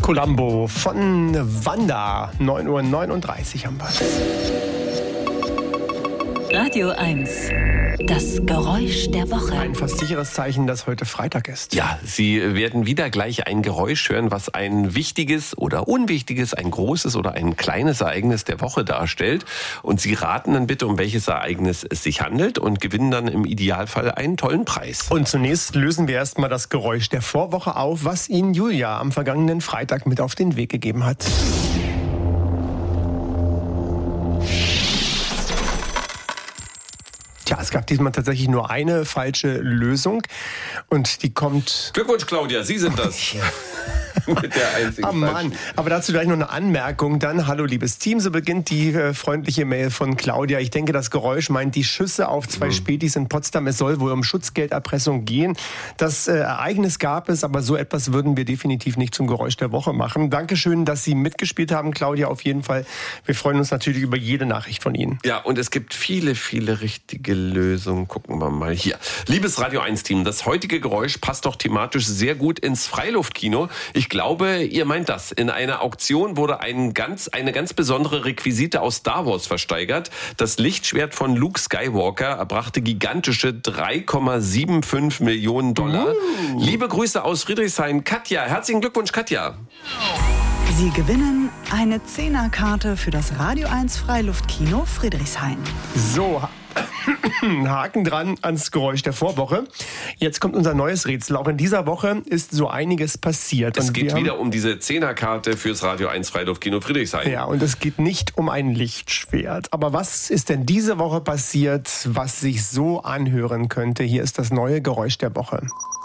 Columbo von Wanda. 9:39 Uhr am Ball. Radio 1. Das Geräusch der Woche. Ein fast sicheres Zeichen, dass heute Freitag ist. Ja, Sie werden wieder gleich ein Geräusch hören, was ein wichtiges oder unwichtiges, ein großes oder ein kleines Ereignis der Woche darstellt. Und Sie raten dann bitte, um welches Ereignis es sich handelt und gewinnen dann im Idealfall einen tollen Preis. Und zunächst lösen wir erstmal das Geräusch der Vorwoche auf, was Ihnen Julia am vergangenen Freitag mit auf den Weg gegeben hat. Tja, es gab diesmal tatsächlich nur eine falsche Lösung und die kommt... Glückwunsch, Claudia, Sie sind das. Mit der einzigen Mann, aber dazu gleich noch eine Anmerkung. Dann, hallo liebes Team, so beginnt die freundliche Mail von Claudia. Ich denke, das Geräusch meint die Schüsse auf zwei Spätis in Potsdam. Es soll wohl um Schutzgelderpressung gehen. Das Ereignis gab es, aber so etwas würden wir definitiv nicht zum Geräusch der Woche machen. Dankeschön, dass Sie mitgespielt haben, Claudia, auf jeden Fall. Wir freuen uns natürlich über jede Nachricht von Ihnen. Ja, und es gibt viele, viele richtige Lösungen. Gucken wir mal hier. Liebes Radio 1-Team, das heutige Geräusch passt doch thematisch sehr gut ins Freiluftkino. Ich glaube, ihr meint das. In einer Auktion wurde eine ganz besondere Requisite aus Star Wars versteigert. Das Lichtschwert von Luke Skywalker erbrachte gigantische 3,75 Millionen $. Liebe Grüße aus Friedrichshain, Katja. Herzlichen Glückwunsch, Katja. Sie gewinnen eine 10er-Karte für das Radio 1 Freiluftkino Friedrichshain. So, Haken dran ans Geräusch der Vorwoche. Jetzt kommt unser neues Rätsel. Auch in dieser Woche ist so einiges passiert. Es geht wieder um diese 10er-Karte fürs Radio 1 Freiluftkino Friedrichshain. Ja, und es geht nicht um ein Lichtschwert. Aber was ist denn diese Woche passiert, was sich so anhören könnte? Hier ist das neue Geräusch der Woche.